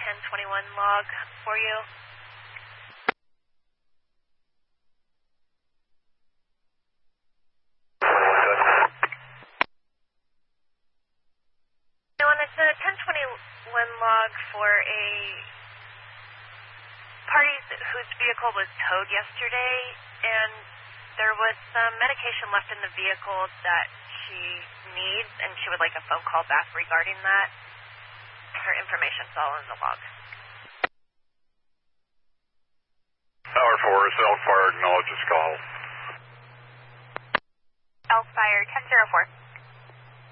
1021 log for you. It's a 1021 log for a party whose vehicle was towed yesterday, and there was some medication left in the vehicle that she needs, and she would like a phone call back regarding that. Her information's all in the log. Tower 4, Elk Fire, acknowledges call. Elk Fire, 1004.